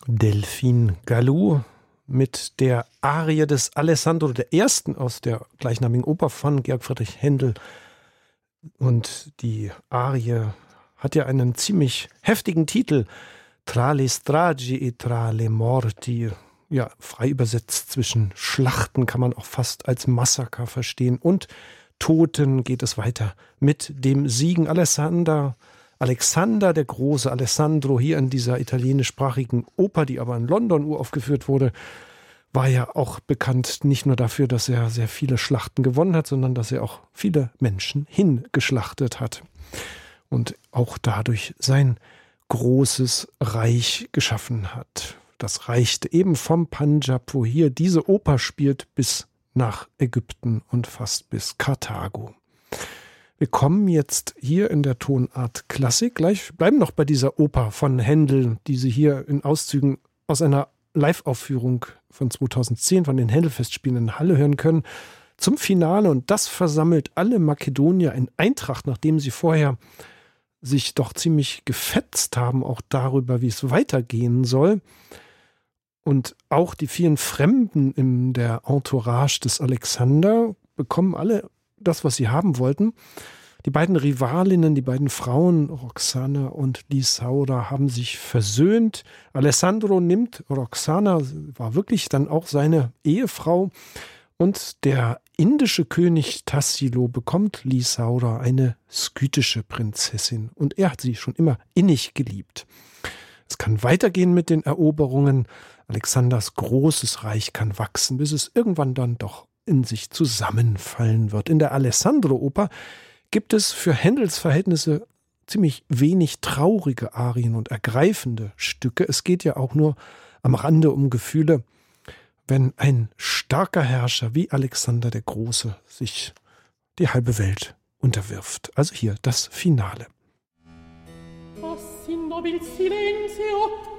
Delphine Gallou mit der Arie des Alessandro, der ersten aus der gleichnamigen Oper von Georg Friedrich Händel. Und die Arie hat ja einen ziemlich heftigen Titel, Tra le stragi e tra le morti. Ja, frei übersetzt zwischen Schlachten kann man auch fast als Massaker verstehen und Toten geht es weiter mit dem Siegen Alexander der große Alessandro hier in dieser italienischsprachigen Oper, die aber in London uraufgeführt wurde, war ja auch bekannt nicht nur dafür, dass er sehr viele Schlachten gewonnen hat, sondern dass er auch viele Menschen hingeschlachtet hat und auch dadurch sein großes Reich geschaffen hat. Das reichte eben vom Panjab, wo hier diese Oper spielt, bis nach Ägypten und fast bis Karthago. Wir kommen jetzt hier in der Tonart Klassik, gleich bleiben noch bei dieser Oper von Händel, die Sie hier in Auszügen aus einer Live-Aufführung von 2010 von den Händel-Festspielen in Halle hören können, zum Finale. Und das versammelt alle Makedonier in Eintracht, nachdem sie vorher sich doch ziemlich gefetzt haben, auch darüber, wie es weitergehen soll. Und auch die vielen Fremden in der Entourage des Alexander bekommen alle das, was sie haben wollten. Die beiden Rivalinnen, die beiden Frauen, Roxana und Lysaura, haben sich versöhnt. Alessandro nimmt Roxana, war wirklich dann auch seine Ehefrau. Und der indische König Tassilo bekommt Lysaura, eine skythische Prinzessin. Und er hat sie schon immer innig geliebt. Es kann weitergehen mit den Eroberungen. Alexanders großes Reich kann wachsen, bis es irgendwann dann doch in sich zusammenfallen wird. In der Alessandro-Oper gibt es für Händels Verhältnisse ziemlich wenig traurige Arien und ergreifende Stücke. Es geht ja auch nur am Rande um Gefühle, wenn ein starker Herrscher wie Alexander der Große sich die halbe Welt unterwirft. Also hier das Finale. Passi in nobil silenzio